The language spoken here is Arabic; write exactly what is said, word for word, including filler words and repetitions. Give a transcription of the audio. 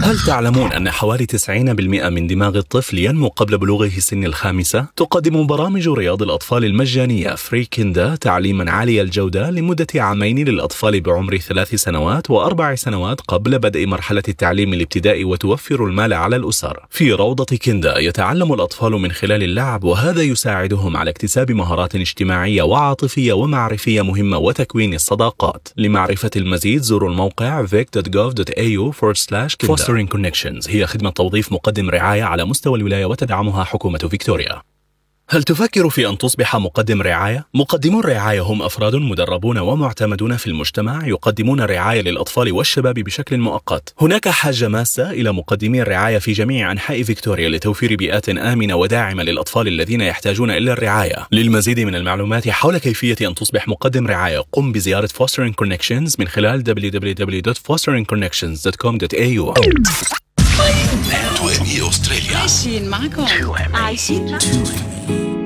هل تعلمون أن حوالي تسعين بالمئة من دماغ الطفل ينمو قبل بلوغه سن الخامسة؟ تقدم برامج رياض الأطفال المجانية فري كيندا تعليما عالي الجودة لمدة عامين للأطفال بعمر ثلاث سنوات وأربع سنوات قبل بدء مرحلة التعليم الابتدائي، وتوفر المال على الأسر. في روضة كيندا يتعلم الأطفال من خلال اللعب، وهذا يساعدهم على اكتساب مهارات اجتماعية وعاطفية ومعرفية مهمة وتكوين الصداقات. لمعرفة المزيد زوروا الموقع vic dot gov dot a u forward slash Fostering Connections. هي خدمة توظيف مقدم رعاية على مستوى الولاية وتدعمها حكومة فيكتوريا. هل تفكر في أن تصبح مقدم رعاية؟ مقدمو الرعاية هم أفراد مدربون ومعتمدون في المجتمع، يقدمون الرعاية للأطفال والشباب بشكل مؤقت. هناك حاجة ماسة إلى مقدمي الرعاية في جميع أنحاء فيكتوريا لتوفير بيئات آمنة وداعمة للأطفال الذين يحتاجون إلى الرعاية. للمزيد من المعلومات حول كيفية أن تصبح مقدم رعاية، قم بزيارة Fostering Connections من خلال w w w dot fostering connections dot com dot a u. أستراليا. عايشين معكم. عايشين